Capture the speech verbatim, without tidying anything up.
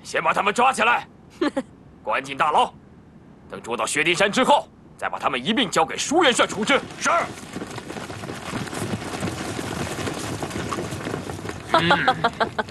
先把他们抓起来，关进大牢。等捉到薛丁山之后，再把他们一并交给舒元帅处置。是。嗯